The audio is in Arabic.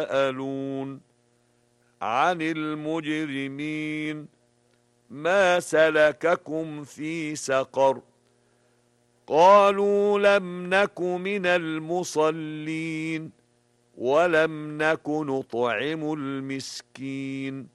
يتساءلون عن المجرمين ما سلككم في سقر قالوا لم نك من المصلين ولم نك نطعم المسكين